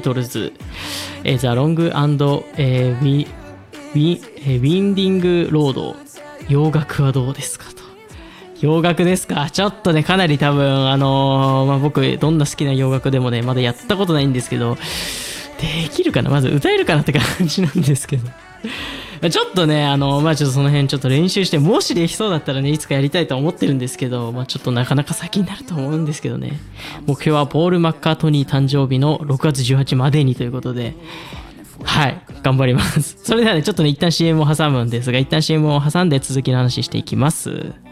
トルズ、ザ・ロング・アンド、ウィンディング・ロード、洋楽はどうですかと。洋楽ですか。ちょっとね、かなり多分、僕、どんな好きな洋楽でもね、まだやったことないんですけど、できるかな、まず歌えるかなって感じなんですけど。ちょっとね、ちょっとその辺ちょっと練習して、もしできそうだったらね、いつかやりたいと思ってるんですけど、ちょっとなかなか先になると思うんですけどね。目標はポール・マッカートニー誕生日の6月18までにということで、はい、頑張ります。それではね、ちょっとね、一旦 CM を挟むんですが、一旦 CM を挟んで続きの話していきます。